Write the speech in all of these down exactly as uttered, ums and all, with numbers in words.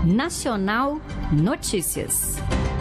Nacional Notícias.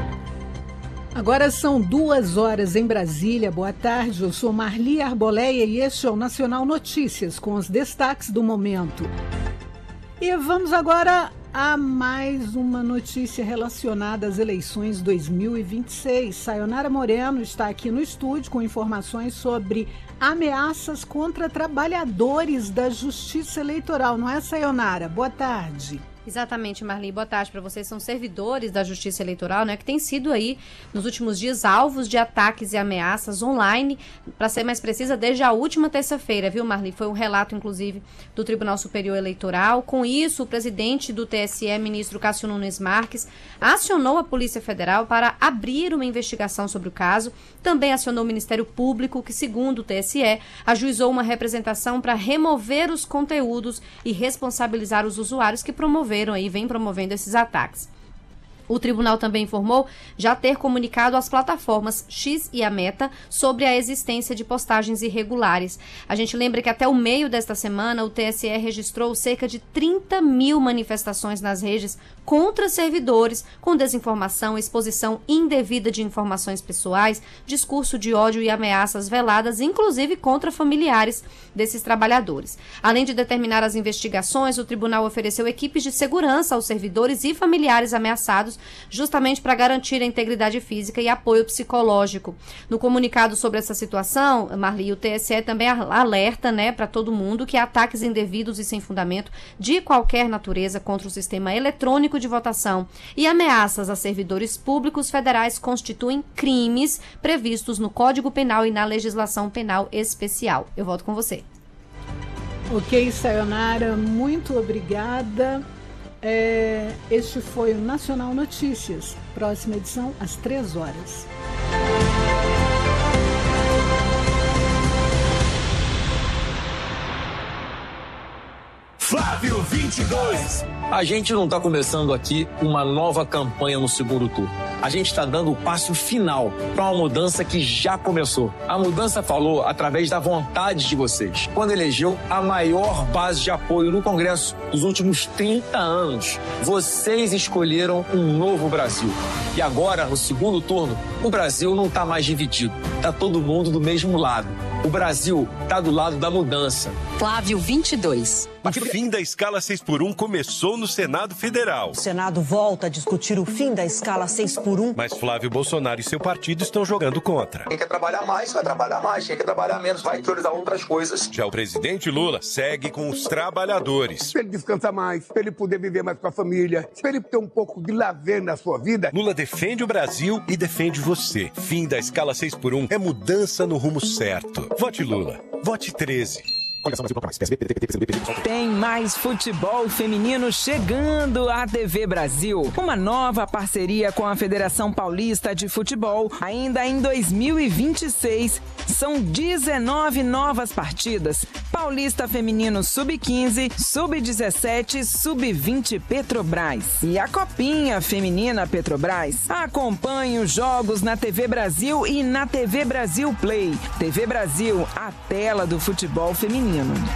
Agora são duas horas em Brasília. Boa tarde, eu sou Marli Arboleia e este é o Nacional Notícias, com os destaques do momento. E vamos agora a mais uma notícia relacionada às eleições dois mil e vinte e seis. Sayonara Moreno está aqui no estúdio com informações sobre ameaças contra trabalhadores da Justiça Eleitoral. Não é, Sayonara? Boa tarde. Exatamente, Marli. Boa tarde para vocês. São servidores da Justiça Eleitoral, né, que têm sido aí, nos últimos dias, alvos de ataques e ameaças online, para ser mais precisa, desde a última terça-feira, viu, Marli? Foi um relato, inclusive, do Tribunal Superior Eleitoral. Com isso, o presidente do T S E, ministro Cássio Nunes Marques, acionou a Polícia Federal para abrir uma investigação sobre o caso. Também acionou o Ministério Público, que, segundo o T S E, ajuizou uma representação para remover os conteúdos e responsabilizar os usuários que promoveram aí, vem promovendo esses ataques. O tribunal também informou já ter comunicado às plataformas X e a Meta sobre a existência de postagens irregulares. A gente lembra que até o meio desta semana o T S E registrou cerca de trinta mil manifestações nas redes contra servidores, com desinformação, exposição indevida de informações pessoais, discurso de ódio e ameaças veladas, inclusive contra familiares desses trabalhadores. Além de determinar as investigações, o tribunal ofereceu equipes de segurança aos servidores e familiares ameaçados, justamente para garantir a integridade física e apoio psicológico. No comunicado sobre essa situação, Marli, o T S E também alerta, né, para todo mundo que ataques indevidos e sem fundamento de qualquer natureza contra o sistema eletrônico de votação e ameaças a servidores públicos federais constituem crimes previstos no Código Penal e na legislação penal especial. Eu volto com você. Ok, Sayonara, muito obrigada. É, este foi o Nacional Notícias. Próxima edição, às três horas. Flávio vinte e dois. A gente não está começando aqui uma nova campanha no segundo turno. A gente está dando o passo final para uma mudança que já começou. A mudança falou através da vontade de vocês, quando elegeu a maior base de apoio no Congresso dos últimos trinta anos. Vocês escolheram um novo Brasil. E agora, no segundo turno, o Brasil não está mais dividido. Está todo mundo do mesmo lado. O Brasil está do lado da mudança. Flávio vinte e dois. O fim da escala seis por um começou no Senado Federal. O Senado volta a discutir o fim da escala seis por um. Mas Flávio Bolsonaro e seu partido estão jogando contra. Quem quer trabalhar mais, vai trabalhar mais. Quem quer trabalhar menos, vai priorizar outras coisas. Já o presidente Lula segue com os trabalhadores. Para ele descansar mais, para ele poder viver mais com a família, para ele ter um pouco de lazer na sua vida. Lula defende o Brasil e defende você. Fim da escala seis por um é mudança no rumo certo. Vote Lula. Vote treze. Tem mais futebol feminino chegando à T V Brasil. Uma nova parceria com a Federação Paulista de Futebol. Ainda em dois mil e vinte e seis, são dezenove novas partidas. Paulista Feminino sub quinze, sub dezessete, sub vinte Petrobras. E a Copinha Feminina Petrobras. Acompanhe os jogos na T V Brasil e na T V Brasil Play. T V Brasil, a tela do futebol feminino.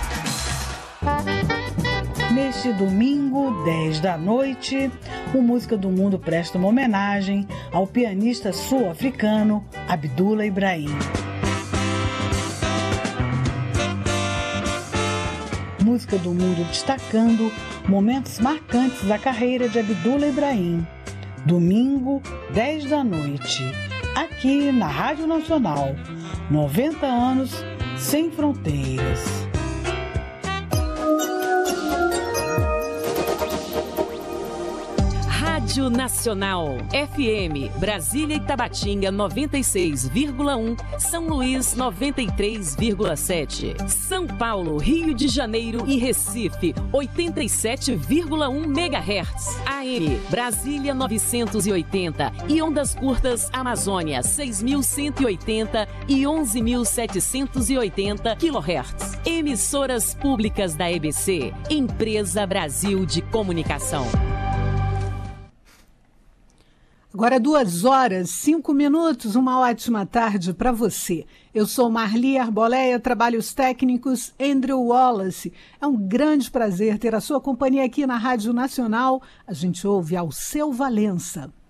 Neste domingo, dez da noite, o Música do Mundo presta uma homenagem ao pianista sul-africano Abdullah Ibrahim. Música do Mundo destacando momentos marcantes da carreira de Abdullah Ibrahim. Domingo, dez da noite, aqui na Rádio Nacional. noventa anos sem fronteiras. Rádio Nacional, F M, Brasília e Tabatinga noventa e seis vírgula um, São Luís noventa e três vírgula sete, São Paulo, Rio de Janeiro e Recife oitenta e sete vírgula um megahertz, A M, Brasília novecentos e oitenta e ondas curtas Amazônia seis mil cento e oitenta e onze mil setecentos e oitenta quilohertz. Emissoras públicas da E B C, Empresa Brasil de Comunicação. Agora duas horas, cinco minutos, uma ótima tarde para você. Eu sou Marli Arboleia, trabalhos técnicos Andrew Wallace. É um grande prazer ter a sua companhia aqui na Rádio Nacional. A gente ouve Alceu Valença.